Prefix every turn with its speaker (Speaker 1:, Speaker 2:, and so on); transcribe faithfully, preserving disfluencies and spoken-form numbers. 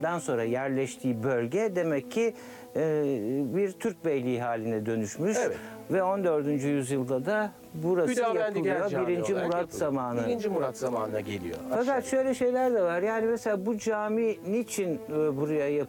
Speaker 1: Dan sonra yerleştiği bölge demek ki e, bir Türk beyliği haline dönüşmüş.
Speaker 2: Evet.
Speaker 1: Ve on dördüncü yüzyılda da burası
Speaker 2: Hüdavendigar
Speaker 1: yapılıyor.
Speaker 2: Camii
Speaker 1: Birinci
Speaker 2: olarak
Speaker 1: Murat
Speaker 2: yapılıyor.
Speaker 1: zamanı.
Speaker 2: Birinci Murat zamanına geliyor.
Speaker 1: Fakat şöyle şeyler de var. Yani mesela bu cami niçin e, buraya yapılıyor?